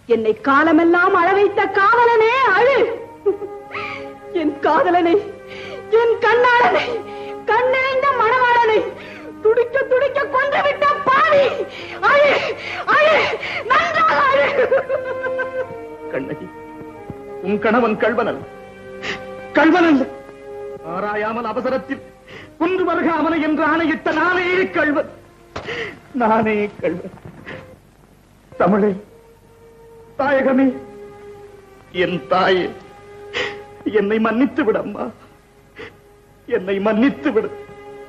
என்னை காலமெல்லாம் அழ வைத்த காவலனே அழு. என் காதலனை, என் கண்ணாளனை, கண்ணிறைந்த மணவாளனை துடிக்க துடிக்க கொன்றுவிட்ட பாவி அழு, அழு, நன்றாக அழு. கண்ணகி, உன் கணவன் கள்வனன், கள்வனன். ஆராயாமல் அவசரத்தில் கொன்று வருக அவனை என்று ஆணையிட்ட நானே கள்வன், நானே கள்வன். தமிழே, தாயகமே, என் தாயே, என்னை மன்னித்து விடம்மா, என்னை மன்னித்து விடு.